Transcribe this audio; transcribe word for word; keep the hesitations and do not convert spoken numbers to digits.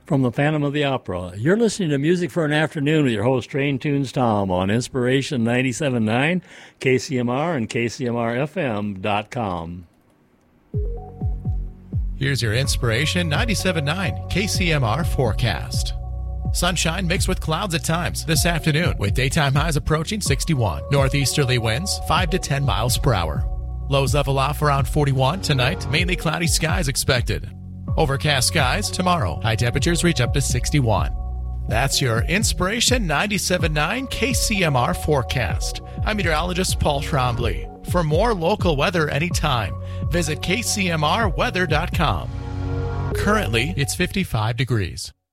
from the Phantom of the Opera. You're listening to Music for an Afternoon with your host, Train Tunes Tom, on Inspiration ninety-seven point nine, K C M R, and K C M R F M dot com. Here's your Inspiration ninety-seven point nine K C M R forecast. Sunshine mixed with clouds at times this afternoon, with daytime highs approaching sixty-one. Northeasterly winds five to ten miles per hour. Lows level off around forty-one tonight. Mainly cloudy skies expected. Overcast skies tomorrow. High temperatures reach up to sixty-one. That's your Inspiration ninety-seven point nine K C M R forecast. I'm meteorologist Paul Trombley. For more local weather anytime, visit K C M R weather dot com. Currently, it's fifty-five degrees.